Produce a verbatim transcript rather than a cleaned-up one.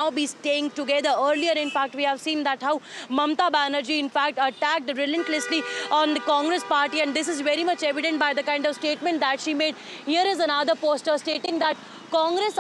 now be staying together. Earlier, in fact, we have seen that how Mamata Banerjee, in fact, attacked relentlessly on the Congress party, and this is very much evident by the kind of statement that she made. Here is another poster stating that Congress